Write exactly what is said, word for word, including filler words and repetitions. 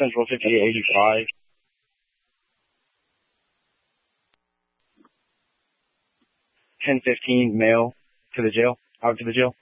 Central fifty-eight eighty-five. ten fifteen mail to the jail, out to the jail.